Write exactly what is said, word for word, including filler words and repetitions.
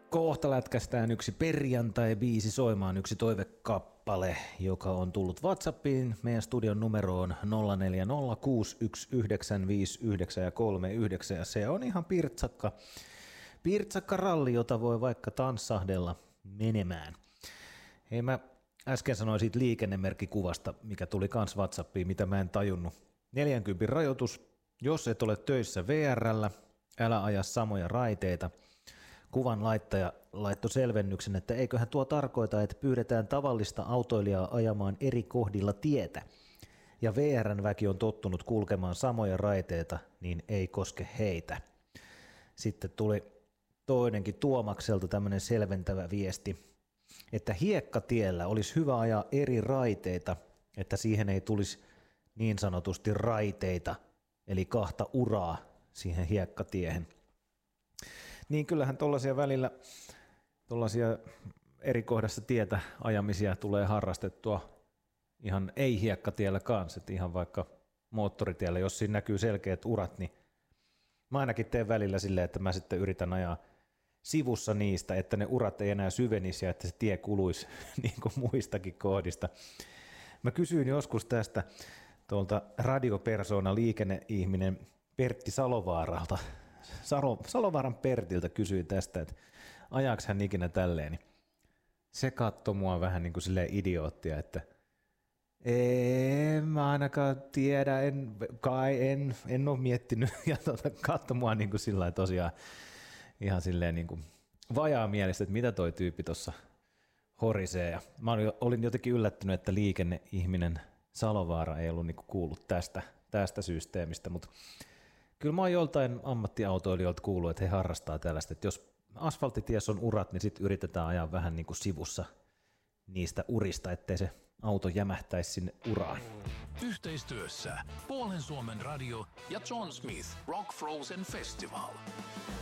Kohta lätkästään yksi perjantai-biisi soimaan, yksi toivekappale, joka on tullut WhatsAppiin. Meidän studion numero on nolla neljä nolla kuusi yksi yhdeksän viisi yhdeksän ja kolme yhdeksän ja se on ihan pirtsakka, pirtsakka ralli, jota voi vaikka tanssahdella menemään. Hei, mä äsken sanoin siitä liikennemerkkikuvasta, mikä tuli kans WhatsAppiin, mitä mä en tajunnut. neljänkympin rajoitus, jos et ole töissä V R:llä, älä aja samoja raiteita. Kuvan laittaja laittoi selvennyksen, että eiköhän tuo tarkoita, että pyydetään tavallista autoilijaa ajamaan eri kohdilla tietä. Ja V R:n väki on tottunut kulkemaan samoja raiteita, niin ei koske heitä. Sitten tuli toinenkin Tuomakselta tämmöinen selventävä viesti, että hiekkatiellä olisi hyvä ajaa eri raiteita, että siihen ei tulisi niin sanotusti raiteita, eli kahta uraa siihen hiekkatiehen. Niin kyllähän tuollaisia välillä, tuollaisia eri kohdassa tietä ajamisia tulee harrastettua ihan ei-hiekkatiellä kanssa, että ihan vaikka moottoritiellä, jos siinä näkyy selkeät urat, niin mä ainakin teen välillä silleen, että mä sitten yritän ajaa sivussa niistä, että ne urat ei enää syvenisi ja että se tie kuluisi niin kuin muistakin kohdista. Mä kysyin joskus tästä tuolta radiopersona liikenneihminen Pertti Salovaaralta, Salo, Salovaaran Pertiltä kysyin tästä, että ajaako hän ikinä tälleen, niin se katsoi mua vähän niin kuin silleen idioottia, että en mä ainakaan tiedä, en, kai en, en ole miettinyt, ja tuota, katsoi mua niin kuin sillä tosiaan ihan silleen niin kuin vajaa mielestä, että mitä toi tyyppi tuossa horisee, ja mä olin jotenkin yllättynyt, että liikenneihminen Salovaara ei ollut niin kuin kuullut tästä, tästä systeemistä, mutta kyllä mä oon joltain ammattiautoilijoilta kuullut, että he harrastaa tällaista, että jos asfalttitiessä on urat, niin sitten yritetään ajaa vähän niin kuin sivussa niistä urista, ettei se auto jämähtäisi sinne uraan. Yhteistyössä Puolen Suomen radio ja John Smith Rock Frozen Festival.